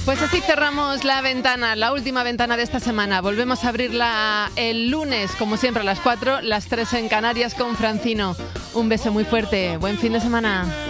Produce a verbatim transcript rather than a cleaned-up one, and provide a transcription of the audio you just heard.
Pues así cerramos la ventana, la última ventana de esta semana. Volvemos a abrirla el lunes, como siempre, a las cuatro, las tres en Canarias con Francino. Un beso muy fuerte. Buen fin de semana.